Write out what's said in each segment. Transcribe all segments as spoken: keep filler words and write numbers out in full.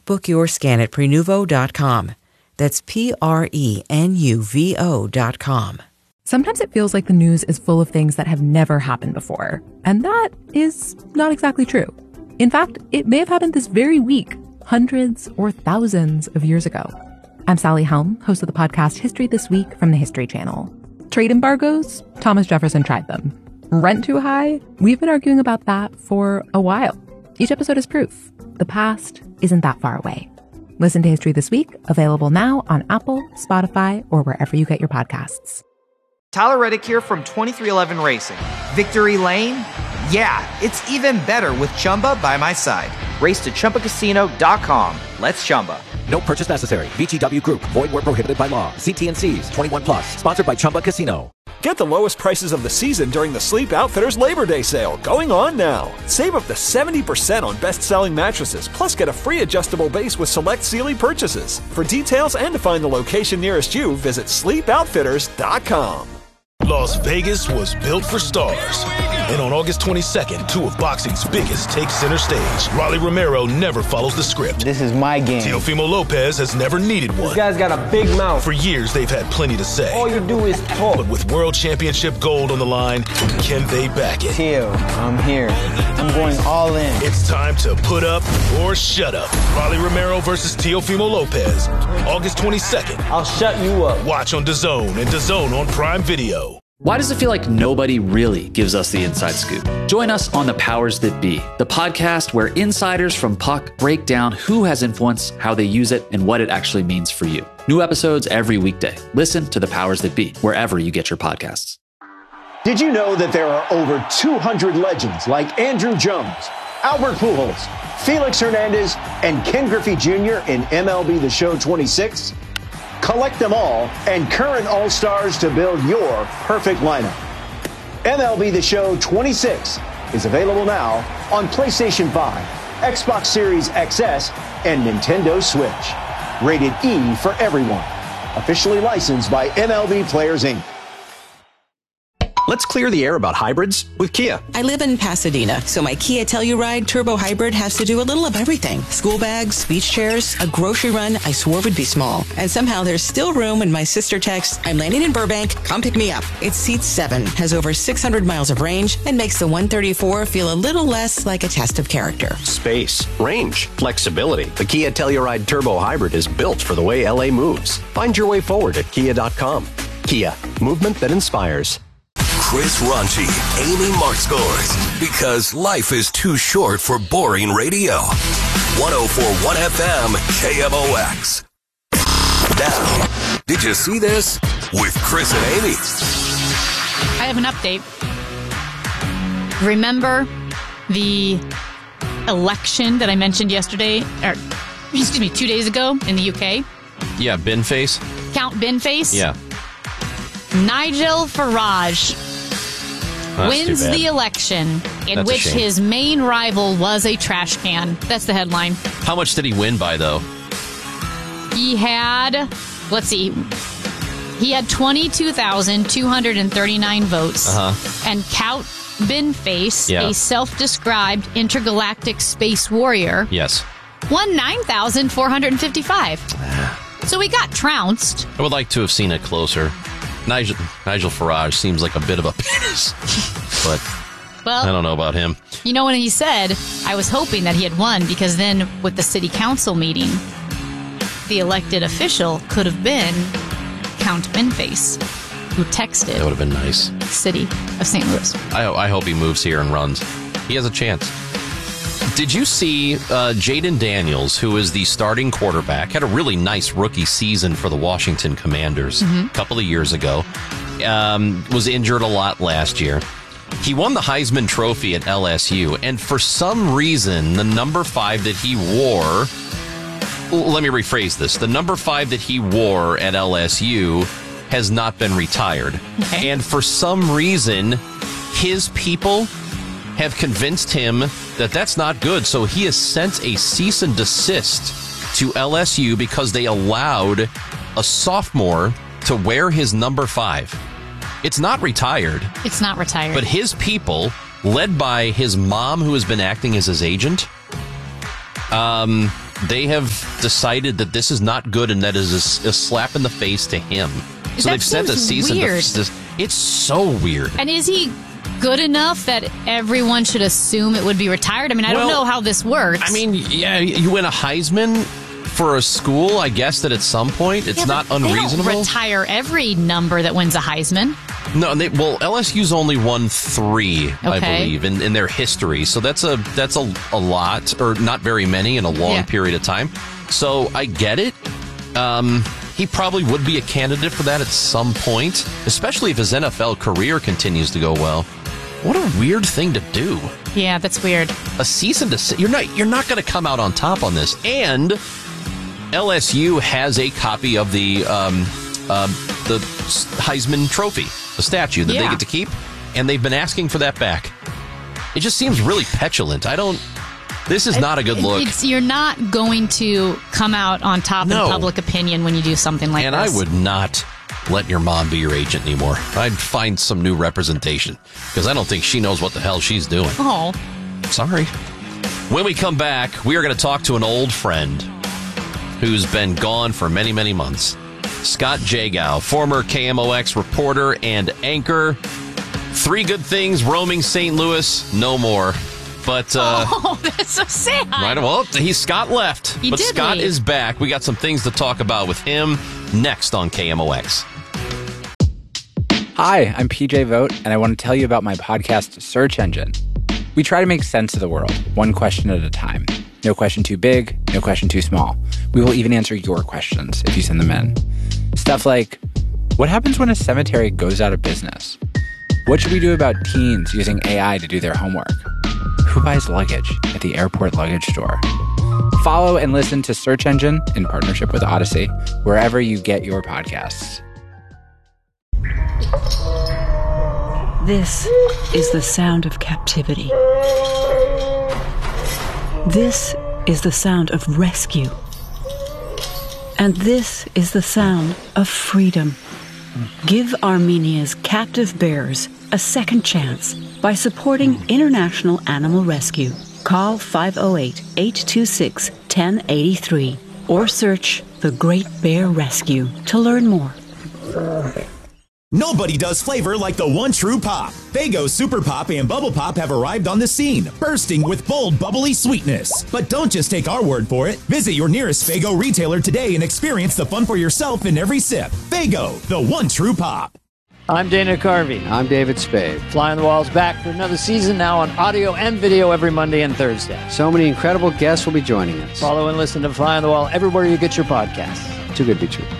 book your scan at prenuvo dot com. That's P R E N U V O dot com. Sometimes it feels like the news is full of things that have never happened before. And that is not exactly true. In fact, it may have happened this very week, hundreds or thousands of years ago. I'm Sally Helm, host of the podcast History This Week from the History Channel. Trade embargoes? Thomas Jefferson tried them. Rent too high? We've been arguing about that for a while. Each episode is proof. The past isn't that far away. Listen to History This Week, available now on Apple, Spotify, or wherever you get your podcasts. Tyler Reddick here from twenty-three eleven Racing. Victory Lane? Yeah, it's even better with Chumba by my side. Race to Chumba Casino dot com. Let's Chumba. No purchase necessary. V G W Group. Void where prohibited by law. See T and C's. twenty-one plus. Sponsored by Chumba Casino. Get the lowest prices of the season during the Sleep Outfitters Labor Day sale, going on now. Save up to seventy percent on best-selling mattresses, plus get a free adjustable base with select Sealy purchases. For details and to find the location nearest you, visit sleep outfitters dot com. Las Vegas was built for stars. And on August twenty-second, two of boxing's biggest take center stage. Rolly Romero never follows the script. This is my game. Teofimo Lopez has never needed one. This guy's got a big mouth. For years, they've had plenty to say. All you do is talk. But with world championship gold on the line, can they back it? Teo, I'm here. I'm going all in. It's time to put up or shut up. Rolly Romero versus Teofimo Lopez. August twenty-second. I'll shut you up. Watch on DAZN and DAZN on Prime Video. Why does it feel like nobody really gives us the inside scoop? Join us on The Powers That Be, the podcast where insiders from Puck break down who has influence, how they use it, and what it actually means for you. New episodes every weekday. Listen to The Powers That Be, wherever you get your podcasts. Did you know that there are over two hundred legends like Andrew Jones, Albert Pujols, Felix Hernandez, and Ken Griffey Junior in M L B The Show twenty-six? Collect them all and current All-Stars to build your perfect lineup. M L B The Show twenty-six is available now on PlayStation five, Xbox Series X S, and Nintendo Switch. Rated E for everyone. Officially licensed by M L B Players, Incorporated. Let's clear the air about hybrids with Kia. I live in Pasadena, so my Kia Telluride Turbo Hybrid has to do a little of everything. School bags, beach chairs, a grocery run I swore would be small. And somehow there's still room when my sister texts, I'm landing in Burbank, come pick me up. It seats seven, has over six hundred miles of range, and makes the one thirty-four feel a little less like a test of character. Space, range, flexibility. The Kia Telluride Turbo Hybrid is built for the way L A moves. Find your way forward at kia dot com. Kia, movement that inspires. Chris Raunchy, Amy Markscores, because life is too short for boring radio. one oh four point one F M, K M O X. Now, did you see this? With Chris and Amy. I have an update. Remember the election that I mentioned yesterday, or excuse me, two days ago in the U K? Yeah, bin face. Count bin face? Yeah. Nigel Farage That's wins the election in That's which his main rival was a trash can. That's the headline. How much did he win by, though? He had, let's see, he had twenty-two thousand two hundred thirty-nine votes. Uh-huh. And Count Binface, Yeah. a self-described intergalactic space warrior, Yes. won nine thousand four hundred fifty-five. So he got trounced. I would like to have seen it closer. Nigel, Nigel Farage seems like a bit of a penis, but Well, I don't know about him. You know, when he said, I was hoping that he had won, because then with the city council meeting, the elected official could have been Count Binface, who texted That would have been nice. the city of Saint Louis. I, I hope he moves here and runs. He has a chance. Did you see uh, Jaden Daniels, who is the starting quarterback, had a really nice rookie season for the Washington Commanders Mhm. a couple of years ago, um, was injured a lot last year. He won the Heisman Trophy at L S U, and for some reason, the number five that he wore, let me rephrase this, the number five that he wore at L S U has not been retired. Okay. And for some reason, his people have convinced him that that's not good, so he has sent a cease and desist to L S U because they allowed a sophomore to wear his number five. It's not retired. It's not retired. But his people, led by his mom, who has been acting as his agent, um, they have decided that this is not good and that is a, a slap in the face to him. So That they've sent a seems cease and weird. desist. It's so weird. And is he good enough that everyone should assume it would be retired? I mean, I Well, don't know how this works. I mean, yeah, you win a Heisman for a school, I guess that at some point it's Yeah, not but unreasonable. They don't retire every number that wins a Heisman. No, they, well, L S U's only won three, I Okay. believe, in, in their history. So that's a that's a, a lot, or not very many in a long Yeah. period of time. So I get it. Um, he probably would be a candidate for that at some point, especially if his N F L career continues to go well. What a weird thing to do. Yeah, that's weird. A cease and desist. You're not you're not going to come out on top on this. And L S U has a copy of the um, uh, the Heisman Trophy, the statue that Yeah. they get to keep, and they've been asking for that back. It just seems really petulant. I don't. This is not a good look. It's, you're not going to come out on top No. in public opinion when you do something like And this. I would not let your mom be your agent anymore. I'd find some new representation because I don't think she knows what the hell she's doing. Oh. Sorry. When we come back, we are going to talk to an old friend who's been gone for many, many months. Scott Jagow, former K M O X reporter and anchor. Three good things roaming Saint Louis, no more. But, uh... Oh, that's so sad. Right, well, he Scott left, He but did Scott leave. is back. We got some things to talk about with him next on K M O X. Hi, I'm P J Vogt, and I want to tell you about my podcast, Search Engine. We try to make sense of the world, one question at a time. No question too big, no question too small. We will even answer your questions if you send them in. Stuff like, what happens when a cemetery goes out of business? What should we do about teens using A I to do their homework? Who buys luggage at the airport luggage store? Follow and listen to Search Engine in partnership with Odyssey, wherever you get your podcasts. This is the sound of captivity. This is the sound of rescue. And this is the sound of freedom. Give Armenia's captive bears a second chance by supporting International Animal Rescue. Call five oh eight, eight two six, one oh eight three or search The Great Bear Rescue to learn more. Nobody does flavor like the one true pop. Faygo Super Pop and Bubble Pop have arrived on the scene, bursting with bold, bubbly sweetness. But don't just take our word for it. Visit your nearest Faygo retailer today and experience the fun for yourself in every sip. Faygo, the one true pop. I'm Dana Carvey. I'm David Spade. Fly on the Wall's back for another season now on audio and video every Monday and Thursday. So many incredible guests will be joining us. Follow and listen to Fly on the Wall everywhere you get your podcasts. Too good to be true.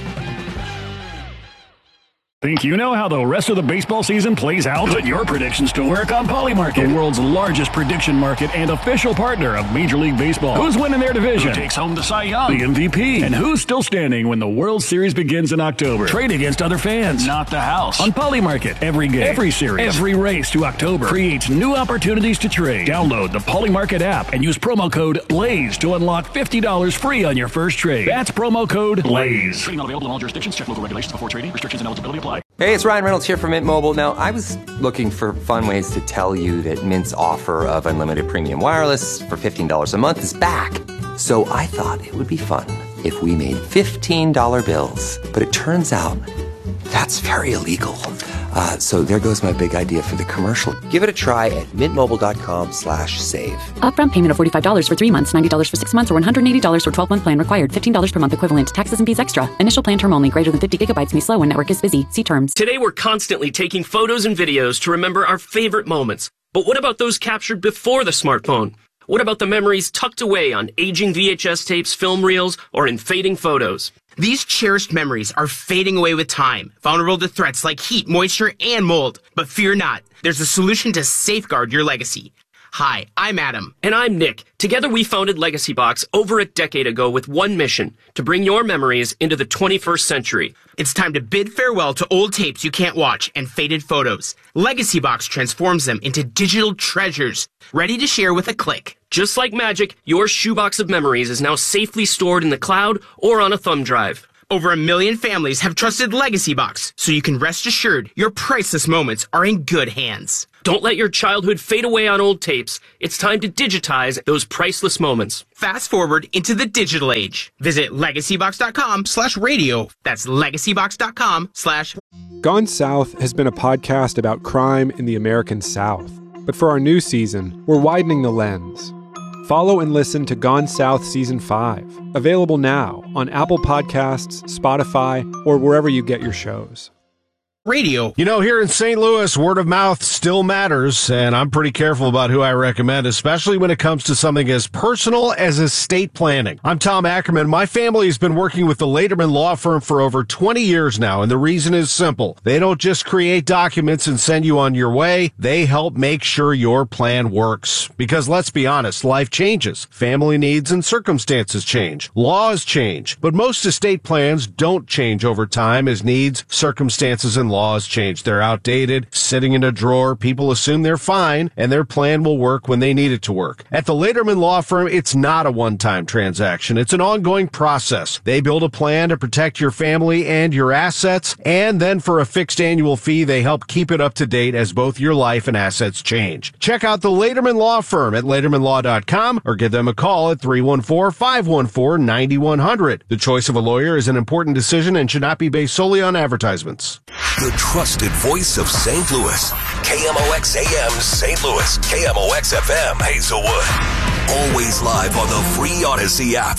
Think you know how the rest of the baseball season plays out? Put your predictions to work on Polymarket, the world's largest prediction market and official partner of Major League Baseball. Who's winning their division? Who takes home the Cy Young? The M V P? And who's still standing when the World Series begins in October? Trade against other fans, not the house. On Polymarket, every game, every series, every race to October creates new opportunities to trade. Download the Polymarket app and use promo code BLAZE to unlock fifty dollars free on your first trade. That's promo code BLAZE. Trading not available in all jurisdictions. Check local regulations before trading. Restrictions and eligibility apply. Hey, it's Ryan Reynolds here from Mint Mobile. Now, I was looking for fun ways to tell you that Mint's offer of unlimited premium wireless for fifteen dollars a month is back. So I thought it would be fun if we made fifteen dollar bills. But it turns out that's very illegal. Uh, so there goes my big idea for the commercial. Give it a try at mintmobile.com slash save. Upfront payment of forty-five dollars for three months, ninety dollars for six months, or one hundred eighty dollars for twelve-month plan required. fifteen dollars per month equivalent. Taxes and fees extra. Initial plan term only. Greater than fifty gigabytes may slow when network is busy. See terms. Today we're constantly taking photos and videos to remember our favorite moments. But what about those captured before the smartphone? What about the memories tucked away on aging V H S tapes, film reels, or in fading photos? These cherished memories are fading away with time, vulnerable to threats like heat, moisture, and mold. But fear not, there's a solution to safeguard your legacy. Hi, I'm Adam. And I'm Nick. Together we founded Legacy Box over a decade ago with one mission, to bring your memories into the twenty-first century. It's time to bid farewell to old tapes you can't watch and faded photos. Legacy Box transforms them into digital treasures, ready to share with a click. Just like magic, your shoebox of memories is now safely stored in the cloud or on a thumb drive. Over a million families have trusted Legacy Box, so you can rest assured your priceless moments are in good hands. Don't let your childhood fade away on old tapes. It's time to digitize those priceless moments. Fast forward into the digital age. Visit legacybox.com slash radio. That's legacybox.com slash. Gone South has been a podcast about crime in the American South. But for our new season, we're widening the lens. Follow and listen to Gone South Season five. Available now on Apple Podcasts, Spotify, or wherever you get your shows. Radio. You know, here in Saint Louis, word of mouth still matters, and I'm pretty careful about who I recommend, especially when it comes to something as personal as estate planning. I'm Tom Ackerman. My family has been working with the Laterman Law Firm for over twenty years now, and the reason is simple. They don't just create documents and send you on your way. They help make sure your plan works. Because let's be honest, life changes. Family needs and circumstances change. Laws change. But most estate plans don't change over time as needs, circumstances, and laws change. They're outdated, sitting in a drawer. People assume they're fine, and their plan will work when they need it to work. At the Laterman Law Firm, it's not a one-time transaction. It's an ongoing process. They build a plan to protect your family and your assets, and then for a fixed annual fee, they help keep it up to date as both your life and assets change. Check out the Laterman Law Firm at laterman law dot com or give them a call at three one four, five one four, nine one zero zero. The choice of a lawyer is an important decision and should not be based solely on advertisements. The trusted voice of Saint Louis. K M O X A M Saint Louis. K M O X F M Hazelwood. Always live on the free Odyssey app.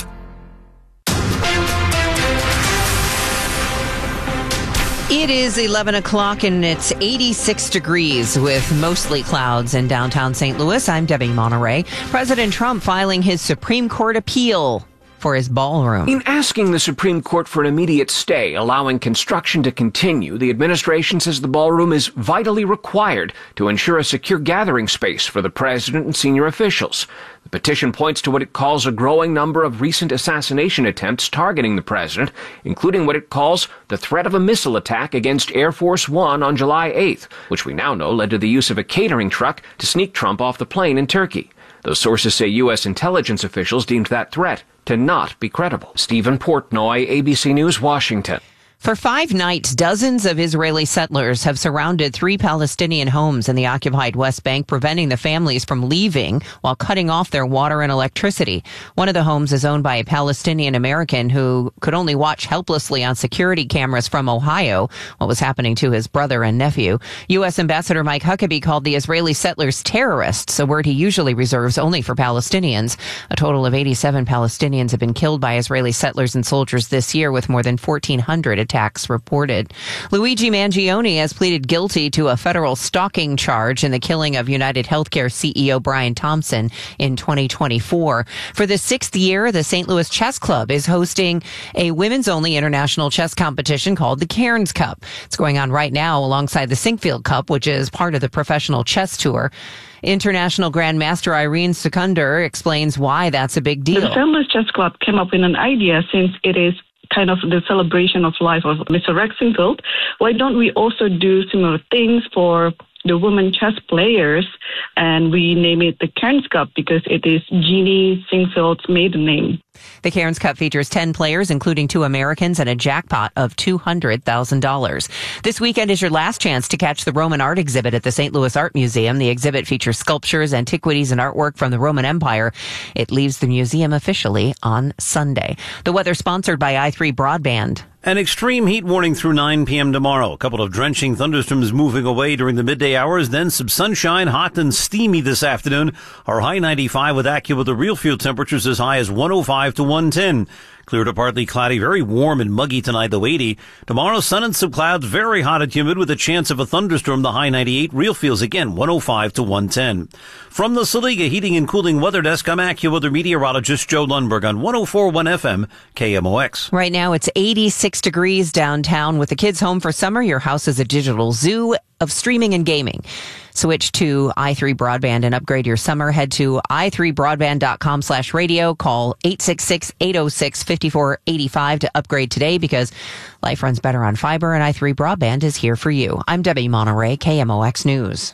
It is eleven o'clock and it's eighty-six degrees with mostly clouds in downtown Saint Louis. I'm Debbie Monterey. President Trump filing his Supreme Court appeal for his ballroom. In asking the Supreme Court for an immediate stay, allowing construction to continue, the administration says the ballroom is vitally required to ensure a secure gathering space for the president and senior officials. The petition points to what it calls a growing number of recent assassination attempts targeting the president, including what it calls the threat of a missile attack against Air Force One on July eighth, which we now know led to the use of a catering truck to sneak Trump off the plane in Turkey. Those sources say U S intelligence officials deemed that threat to not be credible. Stephen Portnoy, A B C News, Washington. For five nights, dozens of Israeli settlers have surrounded three Palestinian homes in the occupied West Bank, preventing the families from leaving while cutting off their water and electricity. One of the homes is owned by a Palestinian American who could only watch helplessly on security cameras from Ohio what was happening to his brother and nephew. U S Ambassador Mike Huckabee called the Israeli settlers terrorists, a word he usually reserves only for Palestinians. A total of eighty-seven Palestinians have been killed by Israeli settlers and soldiers this year, with more than fourteen hundred attacks reported. Luigi Mangione has pleaded guilty to a federal stalking charge in the killing of United Healthcare C E O Brian Thompson in twenty twenty-four. For the sixth year, the Saint Louis Chess Club is hosting a women's-only international chess competition called the Cairns Cup. It's going on right now alongside the Sinkfield Cup, which is part of the professional chess tour. International Grandmaster Irene Seconder explains why that's a big deal. The Saint Louis Chess Club came up with an idea, since it is kind of the celebration of life of Mister Rex Sinkfield. Why don't we also do similar things for the women chess players? And we name it the Cairns Cup because it is Jeannie Sinkfield's maiden name. The Cairns Cup features ten players, including two Americans, and a jackpot of two hundred thousand dollars. This weekend is your last chance to catch the Roman art exhibit at the Saint Louis Art Museum. The exhibit features sculptures, antiquities, and artwork from the Roman Empire. It leaves the museum officially on Sunday. The weather sponsored by i three Broadband. An extreme heat warning through nine p.m. tomorrow. A couple of drenching thunderstorms moving away during the midday hours. Then some sunshine, hot and steamy this afternoon. Our high ninety-five with AccuWeather real fuel temperatures as high as one oh five to one ten. Clear to partly cloudy, very warm and muggy tonight, though eighty. Tomorrow, sun and some clouds, very hot and humid with a chance of a thunderstorm. The high ninety-eight, real feels again one oh five to one ten. From the Saliga Heating and Cooling Weather Desk, I'm AccuWeather meteorologist Joe Lundberg on one oh four point one F M K M O X. Right now, it's eighty-six degrees downtown. With the kids home for summer, your house is a digital zoo of streaming and gaming. Switch to i three Broadband and upgrade your summer. Head to i three broadband dot com slash radio. Call eight six six, eight oh six, five four eight five to upgrade today, because life runs better on fiber, and i three Broadband is here for you. I'm Debbie Monterey, K M O X News.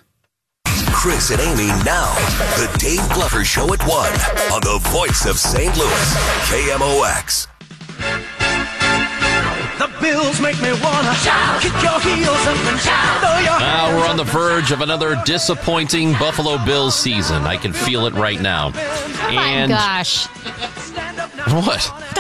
Chris and Amy now. The Dave Glover Show at one on the voice of Saint Louis, K M O X. The Bills make me wanna shout, kick your heels up and shout, throw your Now hands we're on up. the verge of another disappointing Buffalo Bills season. I can feel it right now. Oh And my gosh. what? The